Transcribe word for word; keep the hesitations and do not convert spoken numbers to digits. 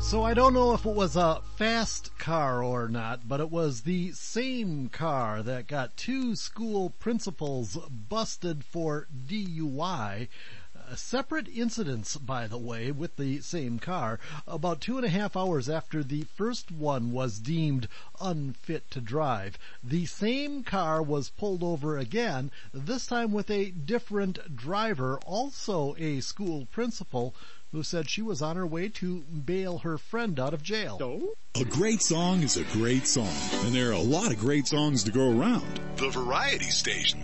So I don't know if it was a fast car or not, but it was the same car that got two school principals busted for D U I. Uh, separate incidents, by the way, with the same car, about two and a half hours after the first one was deemed unfit to drive. The same car was pulled over again, this time with a different driver, also a school principal, who said she was on her way to bail her friend out of jail. Oh? A great song is a great song, and there are a lot of great songs to go around. The Variety Station.